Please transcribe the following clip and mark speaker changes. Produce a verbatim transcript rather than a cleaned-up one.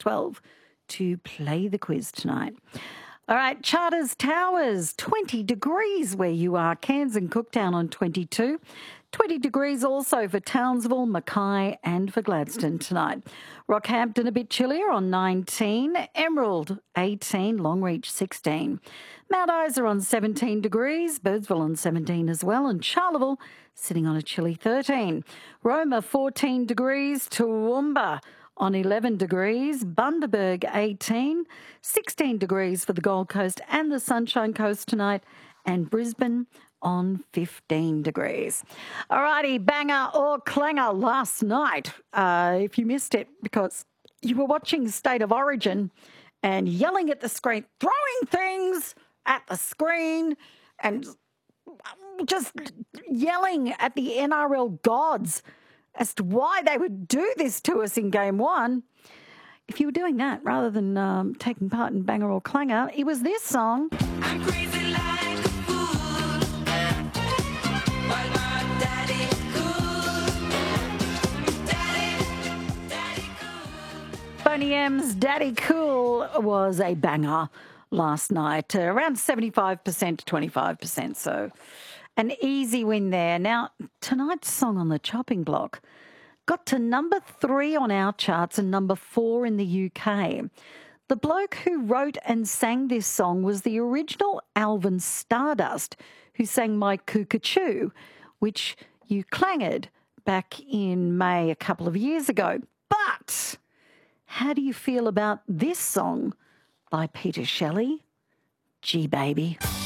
Speaker 1: twelve to play the quiz tonight. All right, Charters Towers, twenty degrees where you are. Cairns and Cooktown on twenty-two. twenty degrees also for Townsville, Mackay and for Gladstone tonight. Rockhampton a bit chillier on nineteen. Emerald eighteen. Longreach sixteen. Mount Isa on seventeen degrees. Birdsville on seventeen as well. And Charleville sitting on a chilly thirteen. Roma fourteen degrees. Toowoomba on eleven degrees, Bundaberg eighteen, sixteen degrees for the Gold Coast and the Sunshine Coast tonight, and Brisbane on fifteen degrees. All righty, banger or clanger last night. Uh, if you missed it because you were watching State of Origin and yelling at the screen, throwing things at the screen and just yelling at the N R L gods as to why they would do this to us in game one. If you were doing that rather than um, taking part in banger or clanger, it was this song. I'm crazy like a fool, while my daddy cool. Daddy, daddy cool. Boney M's Daddy Cool was a banger last night, uh, around seventy-five percent to twenty-five percent, so an easy win there. Now, tonight's song on the chopping block got to number three on our charts and number four in the U K. The bloke who wrote and sang this song was the original Alvin Stardust, who sang My Cuckachoo, which you clanged back in May a couple of years ago. But how do you feel about this song by Peter Shelley? Gee, baby.